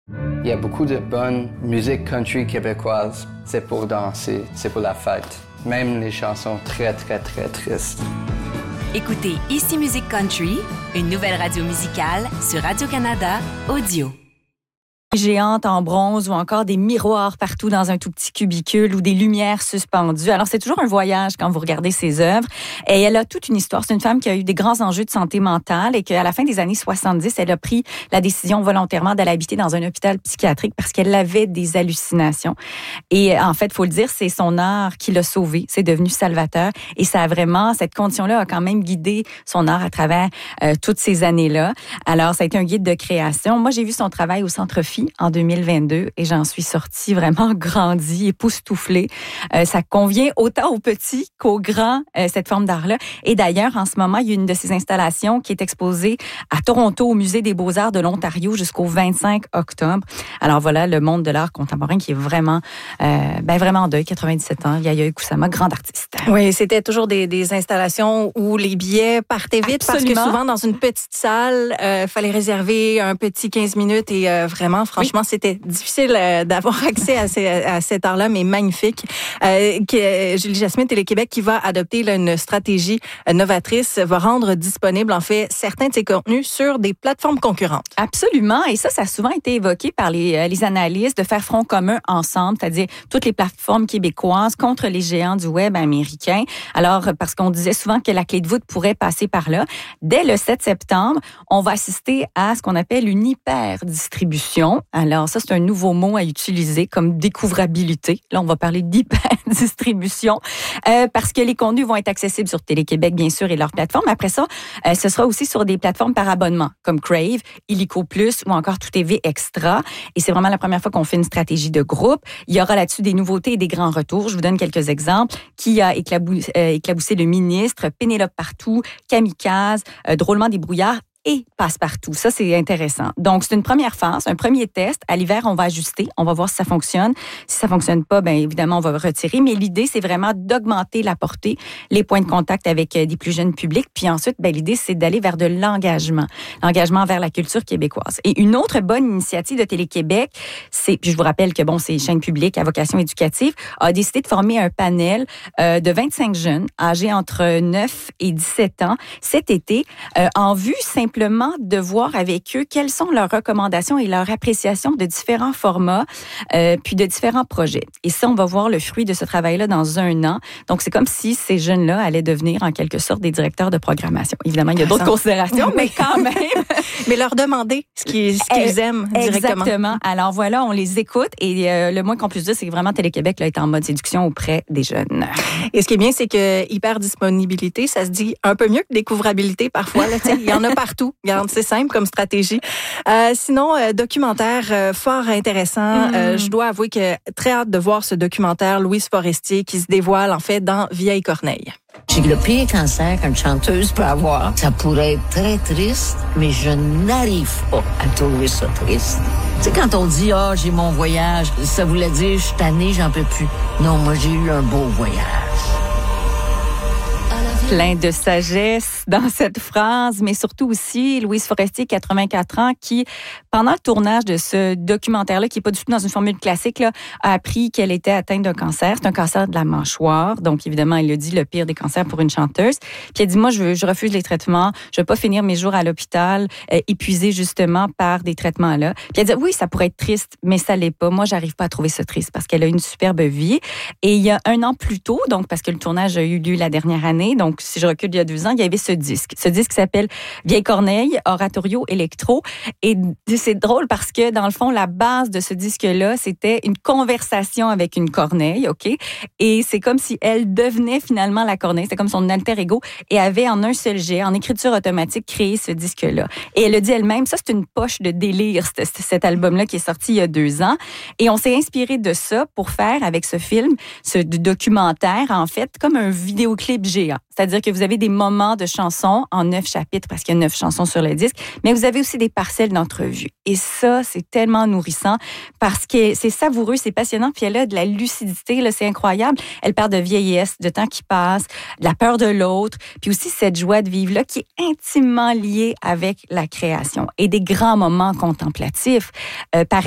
Il y a beaucoup de bonne musique country québécoise. C'est pour danser, c'est pour la fête. Même les chansons très, très, très tristes. Écoutez Ici Musique Country, une nouvelle radio musicale sur Radio-Canada Audio. Géantes en bronze ou encore des miroirs partout dans un tout petit cubicule ou des lumières suspendues. Alors, c'est toujours un voyage quand vous regardez ses œuvres. Et elle a toute une histoire. C'est une femme qui a eu des grands enjeux de santé mentale et qu'à la fin des années 70, elle a pris la décision volontairement d'aller habiter dans un hôpital psychiatrique parce qu'elle avait des hallucinations. Et en fait, faut le dire, c'est son art qui l'a sauvée. C'est devenu salvateur. Et ça a vraiment, cette condition-là a quand même guidé son art à travers toutes ces années-là. Alors, ça a été un guide de création. Moi, j'ai vu son travail au Centre Phi en 2022 et j'en suis sortie vraiment grandie, époustouflée. Ça convient autant aux petits qu'aux grands, cette forme d'art-là. Et d'ailleurs, en ce moment, il y a une de ces installations qui est exposée à Toronto, au Musée des Beaux-Arts de l'Ontario jusqu'au 25 octobre. Alors voilà, le monde de l'art contemporain qui est vraiment, vraiment en deuil, 97 ans. Yayoi Kusama, grande artiste. Oui, c'était toujours des installations où les billets partaient vite. Absolument. Parce que souvent, dans une petite salle, fallait réserver un petit 15 minutes et vraiment, franchement, c'était difficile d'avoir accès à cet art-là, mais magnifique. Julie Jasmin, Télé-Québec, qui va adopter là, une stratégie novatrice, va rendre disponible, en fait, certains de ses contenus sur des plateformes concurrentes. Absolument. Et ça a souvent été évoqué par les analystes de faire front commun ensemble, c'est-à-dire toutes les plateformes québécoises contre les géants du web américain. Alors, parce qu'on disait souvent que la clé de voûte pourrait passer par là. Dès le 7 septembre, on va assister à ce qu'on appelle une hyper-distribution. Alors, ça, c'est un nouveau mot à utiliser comme découvrabilité. Là, on va parler d'hyper-distribution parce que les contenus vont être accessibles sur Télé-Québec, bien sûr, et leur plateforme. Après ça, ce sera aussi sur des plateformes par abonnement, comme Crave, Illico Plus ou encore Tout TV Extra. Et c'est vraiment la première fois qu'on fait une stratégie de groupe. Il y aura là-dessus des nouveautés et des grands retours. Je vous donne quelques exemples. Qui a éclaboussé le ministre, Pénélope Partout, Kamikaze, Drôlement des brouillards et Passe-Partout. Ça, c'est intéressant. Donc, c'est une première phase, un premier test. À l'hiver, on va ajuster. On va voir si ça fonctionne. Si ça fonctionne pas, bien évidemment, on va retirer. Mais l'idée, c'est vraiment d'augmenter la portée, les points de contact avec des plus jeunes publics. Puis ensuite, l'idée, c'est d'aller vers de l'engagement vers la culture québécoise. Et une autre bonne initiative de Télé-Québec, puis je vous rappelle que, c'est chaîne publique à vocation éducative, a décidé de former un panel de 25 jeunes âgés entre 9 et 17 ans cet été en vue simplement de voir avec eux quelles sont leurs recommandations et leur appréciation de différents formats puis de différents projets. Et ça, on va voir le fruit de ce travail-là dans 1 an. Donc, c'est comme si ces jeunes-là allaient devenir en quelque sorte des directeurs de programmation. Évidemment, il y a d'autres considérations, mais quand même. Mais leur demander ce qu'ils aiment directement. Exactement. Alors voilà, on les écoute et le moins qu'on puisse dire, c'est que vraiment Télé-Québec là, est en mode séduction auprès des jeunes. Et ce qui est bien, c'est que hyper-disponibilité, ça se dit un peu mieux que découvrabilité parfois. Là, il y en a partout. Regarde, c'est simple comme stratégie. Sinon, documentaire fort intéressant. Je dois avouer que très hâte de voir ce documentaire Louise Forestier qui se dévoile en fait dans Vieille Corneille. J'ai le pire cancer qu'une chanteuse peut avoir. Ça pourrait être très triste, mais je n'arrive pas à trouver ça triste. Tu sais, quand on dit « Ah, j'ai mon voyage », ça voulait dire « Je suis tannée, j'en peux plus ». Non, moi, j'ai eu un beau voyage. Plein de sagesse dans cette phrase, mais surtout aussi Louise Forestier, 84 ans, qui, pendant le tournage de ce documentaire-là, qui n'est pas du tout dans une formule classique, là, a appris qu'elle était atteinte d'un cancer. C'est un cancer de la mâchoire. Donc, évidemment, elle le dit, le pire des cancers pour une chanteuse. Puis elle dit, moi, je refuse les traitements. Je ne vais pas finir mes jours à l'hôpital, épuisée justement par des traitements-là. Puis elle dit, oui, ça pourrait être triste, mais ça l'est pas. Moi, j'arrive pas à trouver ça triste parce qu'elle a une superbe vie. Et il y a 1 an plus tôt, donc parce que le tournage a eu lieu la dernière année, donc si je recule il y a 2 ans, il y avait ce disque. Ce disque s'appelle Vieille Corneille, Oratorio électro. Et c'est drôle parce que, dans le fond, la base de ce disque-là, c'était une conversation avec une corneille, OK? Et c'est comme si elle devenait finalement la corneille. C'était comme son alter ego et avait en un seul jet, en écriture automatique, créé ce disque-là. Et elle a dit elle-même, ça, c'est une poche de délire, cet album-là qui est sorti il y a 2 ans. Et on s'est inspiré de ça pour faire, avec ce film, ce documentaire, en fait, comme un vidéoclip géant. C'est-à-dire que vous avez des moments de chansons en 9 chapitres, parce qu'il y a 9 chansons sur le disque, mais vous avez aussi des parcelles d'entrevues. Et ça, c'est tellement nourrissant parce que c'est savoureux, c'est passionnant, puis elle a de la lucidité, là, c'est incroyable. Elle parle de vieillesse, de temps qui passe, de la peur de l'autre, puis aussi cette joie de vivre-là qui est intimement liée avec la création et des grands moments contemplatifs. Par